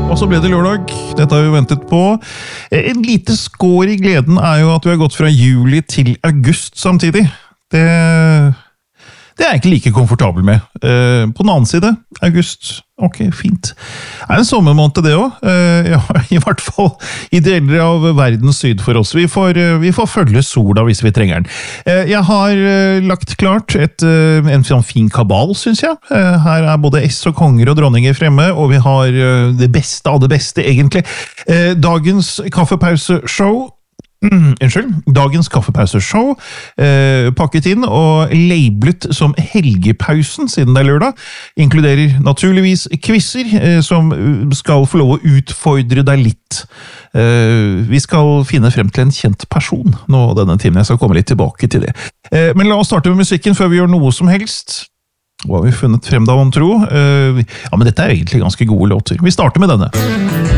Og så ble det lørdag. Dette har vi ventet på. En lite skår i gleden er jo at vi har gått fra juli til august samtidig. Det er jeg ikke like komfortabel med. På den annen side, august, ok, fint. Det en sommermåned det også. Ja, i hvert fall i deler av verdens syd for oss. Vi får følge sola hvis vi trenger den. Jeg har lagt klart en sånn fin kabal, synes jeg. Her er både S og konger og dronninger fremme, og vi har det beste av det beste, egentlig. Dagens kaffepauseshow, dagens kaffepauseshow, pakket inn og labelet som helgepausen siden det er lørdag, inkluderer naturligvis quizzer som skal få lov å utfordre deg litt. Vi skal finne frem til en kjent person nå denne timen, jeg skal komme litt tilbake til det. Men la oss starte med musikken før vi gjør noe som helst. Hva har vi funnet frem da, om tro? Ja, men dette er egentlig ganske gode låter. Vi starter med denne.